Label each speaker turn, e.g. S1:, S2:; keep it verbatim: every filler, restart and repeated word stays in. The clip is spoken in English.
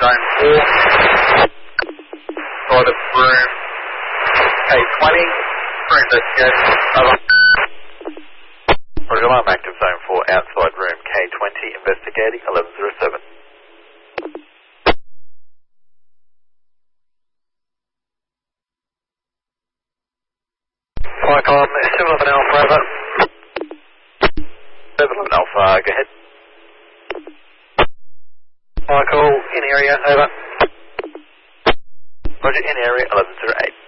S1: zone four. Side of room K twenty. For investigation. Over. Roger, alarm active zone four, outside room K twenty, investigating eleven oh seven. Flycom, seven eleven Alpha, over. seven eleven Alpha, go ahead. Flycall, in area, over. Roger, in area, eleven oh eight.